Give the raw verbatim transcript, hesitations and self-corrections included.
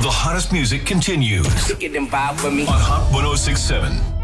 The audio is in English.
the hottest music continues Get them vibe for me. on Hot one oh six point seven.